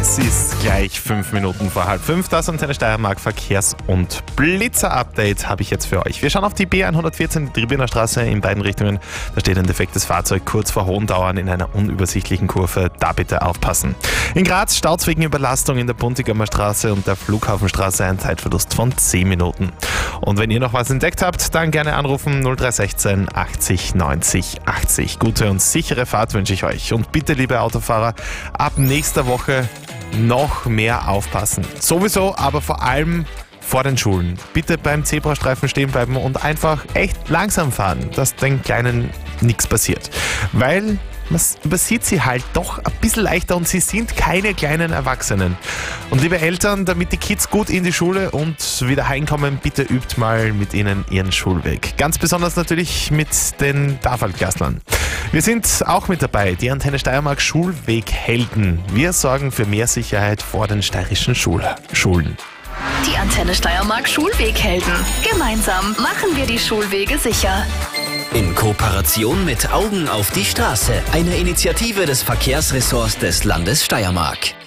Es ist gleich 5 Minuten vor halb 5. Das Antenne Steiermark Verkehrs- und Blitzer-Update habe ich jetzt für euch. Wir schauen auf die B114, die Tribüner Straße in beiden Richtungen. Da steht ein defektes Fahrzeug kurz vor Hohendauern in einer unübersichtlichen Kurve. Da bitte aufpassen. In Graz staut wegen Überlastung in der Buntigamer Straße und der Flughafenstraße ein Zeitverlust von 10 Minuten. Und wenn ihr noch was entdeckt habt, dann gerne anrufen 0316 80 90 80. Gute und sichere Fahrt wünsche ich euch. Und bitte, liebe Autofahrer, ab nächster Woche noch mehr aufpassen. Sowieso, aber vor allem vor den Schulen. Bitte beim Zebrastreifen stehen bleiben und einfach echt langsam fahren, dass den Kleinen nichts passiert. Weil man übersieht sie halt doch ein bisschen leichter und sie sind keine kleinen Erwachsenen. Und liebe Eltern, damit die Kids gut in die Schule und wieder heimkommen, bitte übt mal mit ihnen ihren Schulweg. Ganz besonders natürlich mit den Tafaltklasslern. Wir sind auch mit dabei, die Antenne Steiermark Schulweghelden. Wir sorgen für mehr Sicherheit vor den steirischen Schulen. Die Antenne Steiermark Schulweghelden. Gemeinsam machen wir die Schulwege sicher. In Kooperation mit Augen auf die Straße, eine Initiative des Verkehrsressorts des Landes Steiermark.